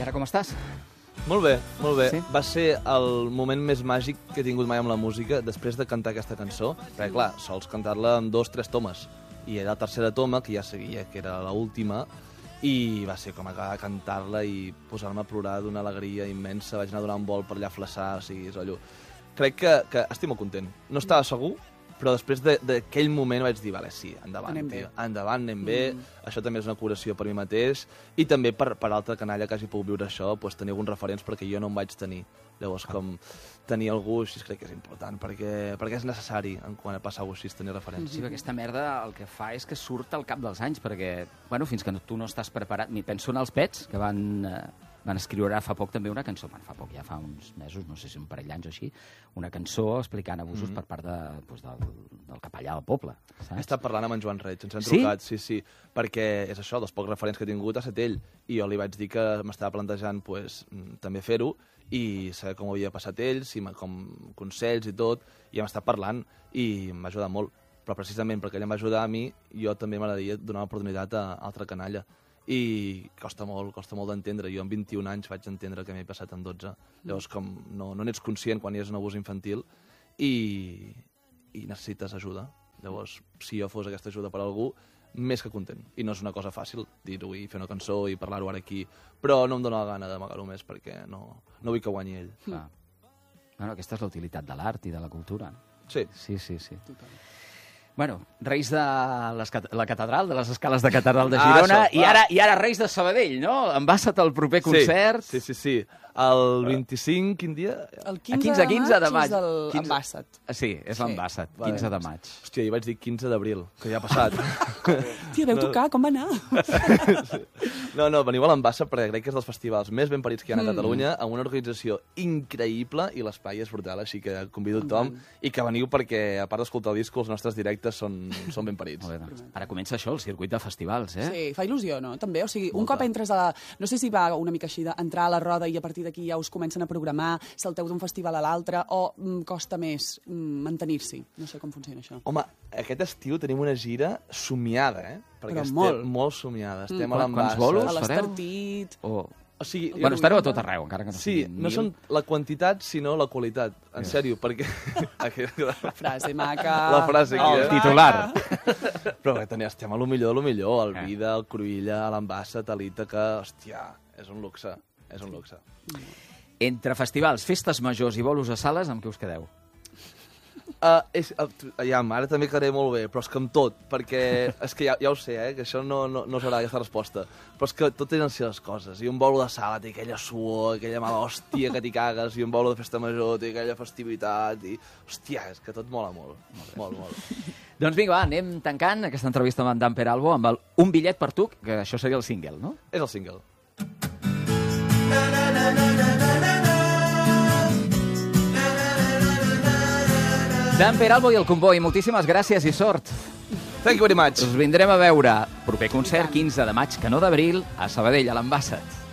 ara com estàs? Molt bé, molt bé. Sí? Va ser el moment més màgic que he tingut mai amb la música després de cantar aquesta cançó, perquè, clar, sols cantar-la en 2-3 tomes. I era la tercera toma, que ja sabia que era l'última, i va ser com acabar de cantar-la i posar-me a plorar d'una alegria immensa. Vaig anar a donar un vol per allà a Flaçà, o sigui, és allò... Crec que estic molt content. No estava segur, però després d'aquell moment vaig dir, vale, sí, endavant, tio. Endavant, anem bé. Això també és una curació per mi mateix. I també per altra canalla que hagi pogut viure això, doncs, tenir alguns referents, perquè jo no em vaig tenir. Llavors, com tenir algú així crec que és important, perquè és necessari, quan passa alguna cosa així, tenir referents. Sí, perquè aquesta merda el que fa és que surt al cap dels anys, perquè, bueno, fins que tu no estàs preparat... Penso en els Pets, que van escriure fa poc també una cançó, fa poc, ja fa uns mesos, no sé si un parell d'anys o així, una cançó explicant abusos per part del capellà del poble. Saps? He estat parlant amb en Joan Reig, ens hem trucat, sí, perquè és això, dels pocs referents que he tingut ha estat ell, i jo li vaig dir que m'estava plantejant també fer-ho, i saber com havia passat ells, com consells i tot, i hem estat parlant, i m'ha ajudat molt. Però precisament perquè ell em va ajudar a mi, jo també m'agradaria donar l'oportunitat a altra canalla. I costa molt d'entendre. Jo amb 21 anys vaig entendre que m'he passat en 12. Llavors, com no n'ets conscient quan hi és un abús infantil i necessites ajuda. Llavors, si jo fos aquesta ajuda per a algú, més que content. I no és una cosa fàcil dir-ho i fer una cançó i parlar-ho ara aquí, però no em dóna la gana d'amagar-ho més perquè no vull que guanyi ell. Bueno, aquesta és la utilitat de l'art i de la cultura. Sí. Sí. Bueno, Reis de la catedral, de les escales de catedral de Girona, i ara Reis de Sabadell, no? Embassa't al proper concert. Sí. El 25, quin dia? El 15 de maig és l'Embassat. Sí, és l'Embassat, 15 de maig. Hòstia, jo vaig dir 15 d'abril, que ja ha passat. Tia, veu tocar, com va anar? No, veniu a l'Embassat perquè crec que és dels festivals més ben parits que hi ha a Catalunya, amb una organització increïble i l'espai és brutal, així que convido tothom i que veniu perquè, a part d'escoltar el disc, els nostres directes són ben parits. Molt bé, doncs. Ara comença això, el circuit de festivals, eh? Sí, fa il·lusió, no? També, o sigui, un cop entres a la... No sé si va una mica així d'entrar a la roda i a partir d'aquí ja us comencen a programar, salteu d'un festival a l'altre, o costa més mantenir-s'hi? No sé com funciona això. Home, aquest estiu tenim una gira somiada, Perquè estem molt somiada. Estem a l'Embassat. Quants bolos a l'Estartit... O sigui, bueno, estareu a tot arreu, encara que no sigui no són la quantitat, sinó la qualitat. En sèrio, perquè... La frase maca... La frase aquí, el titular. Però estem a lo millor de lo millor. El Vida, el Cruïlla, l'Embassat, a l'Ítaca... Hòstia, és un luxe. És un luxe. Entre festivals, festes majors i bolos a sales, amb què us quedeu? Ara també quedaré molt bé, però és que amb tot, perquè és que ja ho sé, que això no serà aquesta resposta, però és que tot tenen les coses, i un bolo de sala té aquella suor, aquella mala hòstia que t'hi cagues, i un bolo de festa major té aquella festivitat, i hòstia, és que tot mola molt. Doncs vinga, va, anem tancant aquesta entrevista amb en Dan Peralbo amb Un bitllet per tu, que això seria el single, no? És el single. Dan Peralbo i el Comboi, moltíssimes gràcies i sort. Thank you very much. Us vindrem a veure. Proper concert, 15 de maig, que no d'abril, a Sabadell, a l'Embassat.